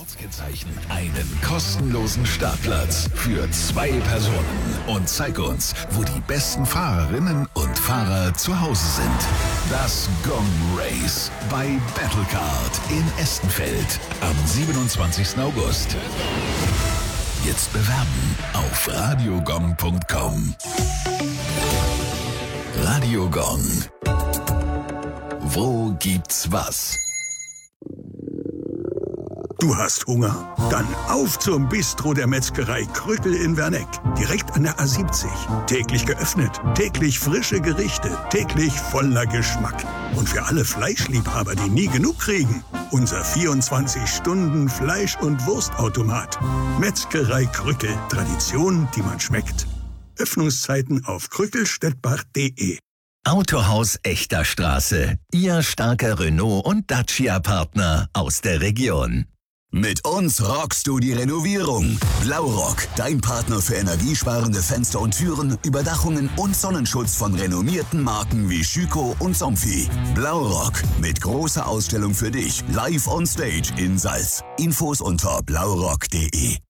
Ausgezeichnet einen kostenlosen Startplatz für 2 Personen und zeig uns, wo die besten Fahrerinnen und Fahrer zu Hause sind. Das Gong Race bei Battlecard in Estenfeld am 27. August. Jetzt bewerben auf radiogong.com. Radio Gong. Wo gibt's was? Du hast Hunger? Dann auf zum Bistro der Metzgerei Krückel in Werneck. Direkt an der A70. Täglich geöffnet, täglich frische Gerichte, täglich voller Geschmack. Und für alle Fleischliebhaber, die nie genug kriegen, unser 24-Stunden-Fleisch- und Wurstautomat. Metzgerei Krückel. Tradition, die man schmeckt. Öffnungszeiten auf krückelstettbach.de. Autohaus Echter Straße. Ihr starker Renault- und Dacia-Partner aus der Region. Mit uns rockst du die Renovierung. Blaurock, dein Partner für energiesparende Fenster und Türen, Überdachungen und Sonnenschutz von renommierten Marken wie Schüco und Somfy. Blaurock, mit großer Ausstellung für dich, live on stage in Salz. Infos unter blaurock.de.